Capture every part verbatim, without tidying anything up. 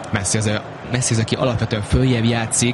Messi az, a, Messi az, aki alapvetően följebb játszik.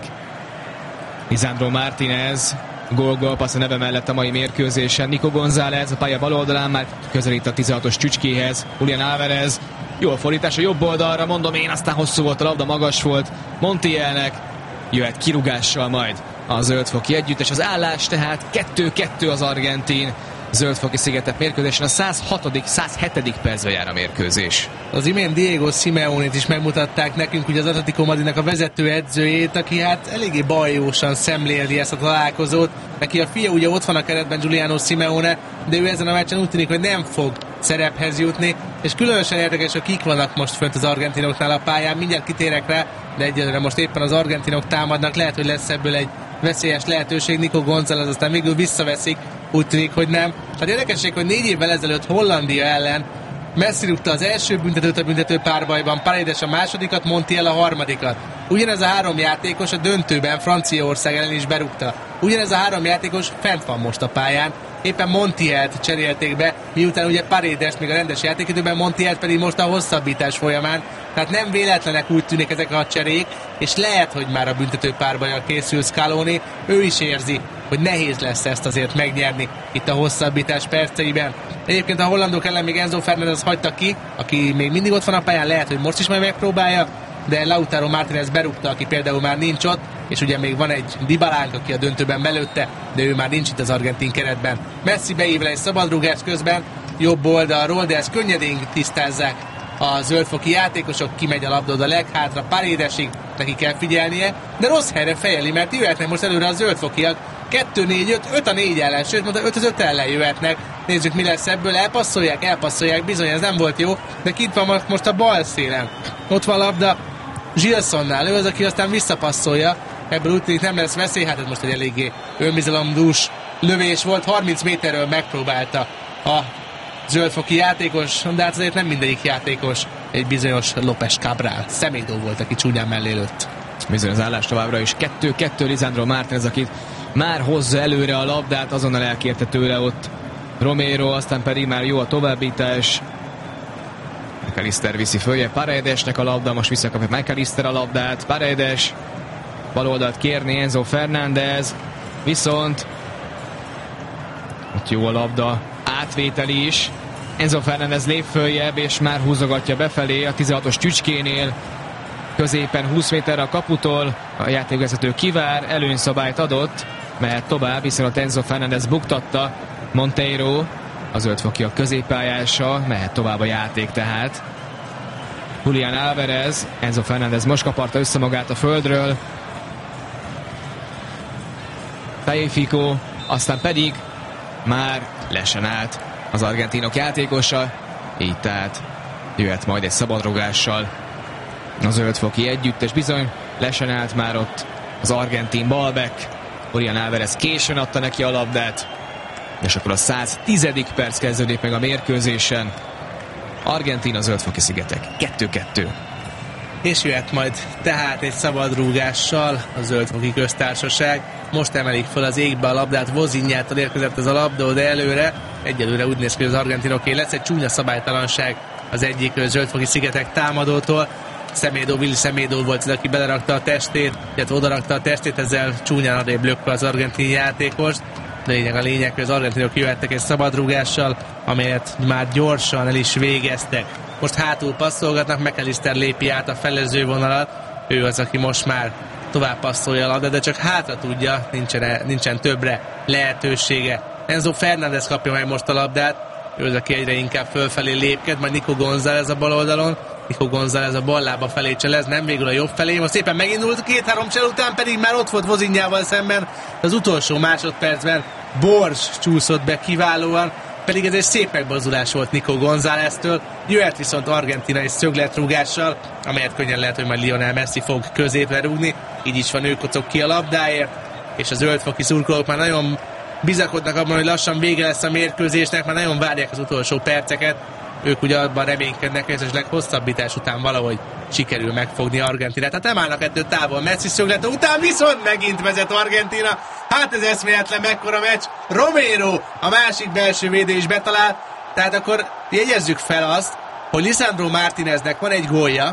Lisandro Martínez gól-gól passz a neve mellett a mai mérkőzésen. Nico González a pálya bal oldalán már közelít a tizenhatos csücskéhez. Julián Álvarez jó a fordítás a jobb oldalra, mondom én, aztán hosszú volt a labda, magas volt Montielnek, jöhet kirúgással majd a zöldfoki együttes. Az állás tehát kettő kettő az argentin zöldfoki szigetek mérkőzésen. A száz hatodik száz hetedik percben jár a mérkőzés. Az imént Diego Simeonét is megmutatták nekünk, ugye az Atletico Madridnak a vezető edzőjét, aki hát eléggé bajósan szemléli ezt a találkozót. Neki a fia ugye ott van a keretben, Giuliano Simeone, de ő ezen a meccsen úgy tűnik, hogy nem fog szerephez jutni, és különösen érdekes, hogy kik vannak most fönt az argentinoknál a pályán, mindjárt kitérek rá, de egyelőre most éppen az argentinok támadnak, lehet, hogy lesz ebből egy veszélyes lehetőség, Nico González aztán végül visszaveszik, úgy tűnik, hogy nem. Hát érdekesség, hogy négy évvel ezelőtt Hollandia ellen Messi rúgta az első büntetőt a büntető párbajban, Paredes a másodikat, Montiel a harmadikat. Ugyanez a három játékos a döntőben Franciaország ellen is berúgta. Ugyanez a három játékos fent van most a pályán, éppen Montielt cserélték be, miután ugye Paredes még a rendes játékidőben, Montielt pedig most a hosszabbítás folyamán. Tehát nem véletlenek úgy tűnik ezek a cserék, és lehet, hogy már a büntető párbajjal készül Scaloni, ő is érzi, hogy nehéz lesz ezt azért megnyerni itt a hosszabbítás perceiben. Egyébként a hollandok ellen még Enzo Fernández hagyta ki, aki még mindig ott van a pályán, lehet, hogy most is majd megpróbálja, de Lautaro Martínez berúgta, aki például már nincs ott, és ugye még van egy Dybalánk, aki a döntőben belőtte, de ő már nincs itt az argentin keretben. Messi beívle egy szabadrúgás közben, jobb oldalról, de ezt könnyedén tisztázzák a zöldfoki játékosok, kimegy a labda oda leghátra, Paredesig, neki kell figyelnie, de rossz helyre fejeli, mert jöhetnek most előre a zöldfokiak, kettő négy öt, öt a négy ellen, sőt, mondta öt az öt ellen jöhetnek. Nézzük, mi lesz ebből, elpasszolják, elpasszolják, bizony ez nem volt jó, de kint van most a bal szélen. Ott van a labda Gilsonnál, ő az, aki aztán visszapasszolja, ebből úgy tűnik nem lesz veszély, hát ez most egy eléggé önbizalomdús lövés volt, harminc méterről megpróbálta a zöldfoki játékos, de hát azért nem mindegyik játékos egy bizonyos López Cabral. Semedo volt, aki csúnyán mellé lőtt. Bizony az állás továbbra is kettő kettő, Lisandro Martínez, akit már hozza előre a labdát, azonnal elkérte tőle ott Romero, aztán pedig már jó a továbbítás. McAllister viszi följe Paredesnek a labda, most visszakapja McAllister a labdát, Paredes baloldalt kérni Enzo Fernández, viszont ott jó a labda, átvétel is, Enzo Fernández lép följebb, és már húzogatja befelé a tizenhatos csücskénél, középen húsz méterre a kaputól, a játékvezető kivár, előnyszabályt adott, mehet tovább, hiszen ott Enzo Fernández buktatta Monteiro, a zöldfoki a középpályása, mehet tovább a játék tehát. Julián Álvarez, Enzo Fernández most kaparta össze magát a földről, Tagliafico, aztán pedig már lesen állt az argentinok játékosa, így tehát jöhet majd egy szabadrugással a zöldfoki együttes, bizony lesen állt már ott az argentin balbek, Julián Álvarez későn adta neki a labdát, és akkor a száz tizedik perc kezdődik meg a mérkőzésen. Argentína, zöldfoki szigetek kettő kettő. És jöhet majd tehát egy szabadrúgással a zöldfoki köztársaság. Most emelik fel az égbe a labdát, Vozinjától érkezett ez a labda oda előre. Egyelőre úgy néz ki, hogy az argentinoké lesz egy csúnya szabálytalanság az egyik zöldfoki szigetek támadótól. Semedo, Willy Semedo volt az, aki belerakta a testét, illetve odarakta a testét, ezzel csúnyán adébb lökve az argentin játékost. De lényeg a lényeg, hogy az argentinok jöhettek egy szabadrúgással, amelyet már gyorsan el is végeztek. Most hátul passzolgatnak, McAllister lépi át a felező vonalat, ő az, aki most már tovább passzolja a labdát, de csak hátra tudja, nincsen, nincsen többre lehetősége. Enzo Fernández kapja meg most a labdát, ő az, aki egyre inkább fölfelé lépked, majd Nico González a bal oldalon, Nico González a bal lába felé cselez, nem végül a jobb felé, most szépen megindult, két-három csel után pedig már ott volt Vozinjával szemben, az utolsó másodpercben Bors csúszott be kiválóan, pedig ez egy szép megborzulás volt Nico Gonzáleztől, jöhet viszont Argentina egy szögletrúgással, amelyet könnyen lehet, hogy majd Lionel Messi fog középre rúgni, így is van, ő kocog ki a labdáért, és az zöldfoki szurkolók már nagyon bizakodnak abban, hogy lassan vége lesz a mérkőzésnek, már nagyon várják az utolsó perceket, ők ugye abban reménykednek, hogy esetleg hosszabbítás után valahogy sikerül megfogni Argentinát. Tehát nem állnak ettől távol Messi szöglete után, viszont megint vezet Argentina. Hát ez eszméletlen, mekkora meccs. Romero a másik belső védő is betalál. Tehát akkor jegyezzük fel azt, hogy Lisandro Martíneznek van egy gólja,